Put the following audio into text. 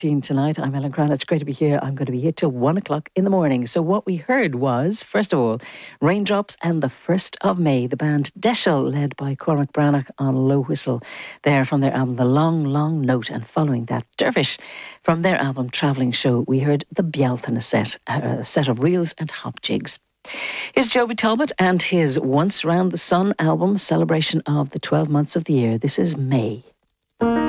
Tonight. I'm Ellen Cran. It's great to be here. I'm going to be here till 1 o'clock in the morning. So what we heard was, first of all, Raindrops and the 1st of May, the band Deschel, led by Cormac Branagh on low whistle, there from their album The Long, Long Note. And following that, Dervish from their album Travelling Show. We heard the Bealtaine set, a set of reels and hop jigs. Here's Joby Talbot and his Once Round the Sun album, celebration of the 12 months of the year. This is May.